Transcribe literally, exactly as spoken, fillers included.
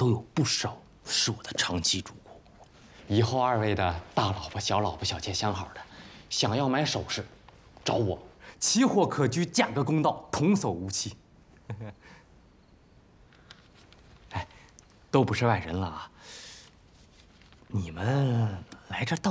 都有不少是我的长期主顾。 以后二位的大老婆、小老婆、小妾相好的，想要买首饰，找我。 奇货可居，价格公道，童叟无欺。哎，都不是外人了啊。你们来这到